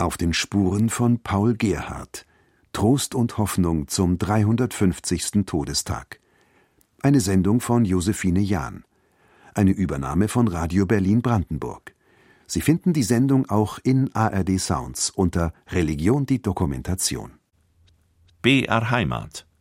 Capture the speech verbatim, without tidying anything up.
Auf den Spuren von Paul Gerhardt. Trost und Hoffnung zum dreihundertfünfzigsten Todestag. Eine Sendung von Josephine Jahn. Eine Übernahme von Radio Berlin Brandenburg. Sie finden die Sendung auch in A R D Sounds unter Religion die Dokumentation. B R Heimat